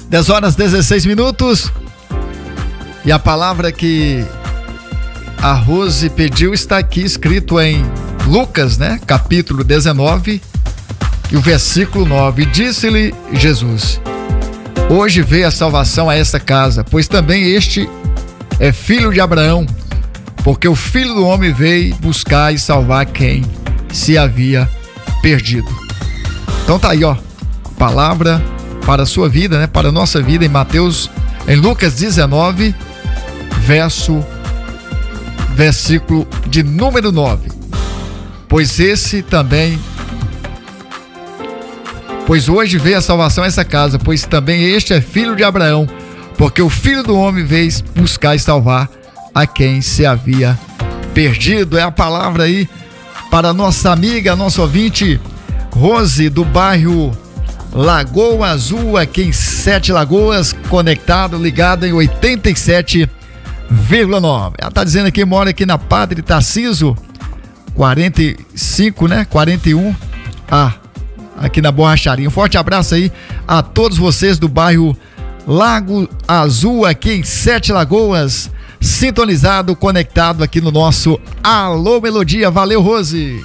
10 horas 16 minutos. E a palavra que a Rose pediu está aqui escrito em Lucas, né? Capítulo 19 e o versículo 9. Disse-lhe Jesus: hoje veio a salvação a esta casa, pois também este é filho de Abraão, porque o Filho do Homem veio buscar e salvar quem se havia perdido. Então tá aí, ó, palavra para a sua vida, né? Para a nossa vida em Lucas 19, versículo de número 9. Pois hoje veio a salvação a essa casa, pois também este é filho de Abraão, porque o Filho do Homem veio buscar e salvar a quem se havia perdido. É a palavra aí para a nossa amiga, nossa ouvinte Rose, do bairro Lagoa Azul, aqui em Sete Lagoas, conectado, ligado em 87,9. Ela tá dizendo que mora aqui na Padre Tarciso 45, né? 41A, aqui na Borracharia. Um forte abraço aí a todos vocês do bairro Lago Azul, aqui em Sete Lagoas, sintonizado, conectado aqui no nosso Alô Melodia. Valeu, Rose.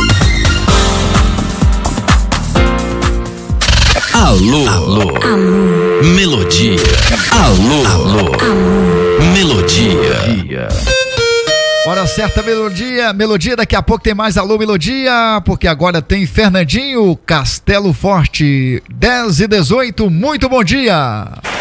Alô. Melodia. Alô. Melodia. Hora certa, melodia, daqui a pouco tem mais Alô Melodia, porque agora tem Fernandinho Castelo Forte, 10 e 18, muito bom dia.